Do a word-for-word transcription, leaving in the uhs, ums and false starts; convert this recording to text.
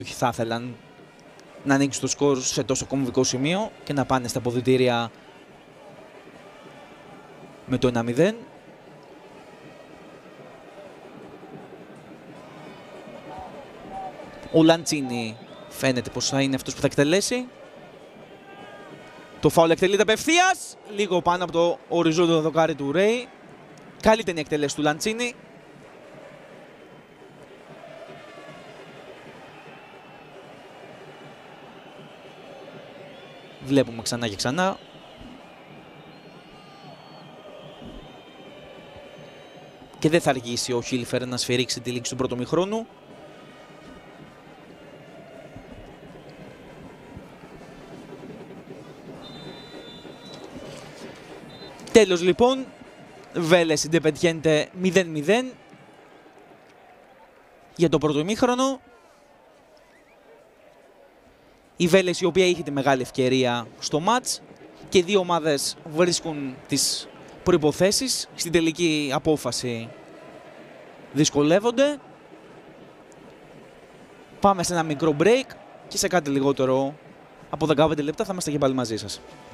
θα ήθελαν να ανοίξουν το σκορ σε τόσο κομβικό σημείο και να πάνε στα αποδυτήρια με το ένα μηδέν. Ο Λαντσίνι φαίνεται πως θα είναι αυτός που θα εκτελέσει. Το φάουλ εκτελείται απευθείας, λίγο πάνω από το οριζόντιο δοκάρι του Ρέι. Καλή ήταν η εκτέλεση του Λαντσίνι. Βλέπουμε ξανά και ξανά. Και δεν θα αργήσει ο Χίλφερ να σφυρίξει τη λήξη του πρώτου μηχρόνου. Τέλος λοιπόν, Βέλες Independiente μηδέν μηδέν για το πρώτο ημίχρονο. Η Βέλες, η οποία είχε τη μεγάλη ευκαιρία στο μάτς, και οι δύο ομάδες βρίσκουν τις προϋποθέσεις. Στην τελική απόφαση δυσκολεύονται. Πάμε σε ένα μικρό break και σε κάτι λιγότερο από δεκαπέντε λεπτά θα είμαστε και πάλι μαζί σας.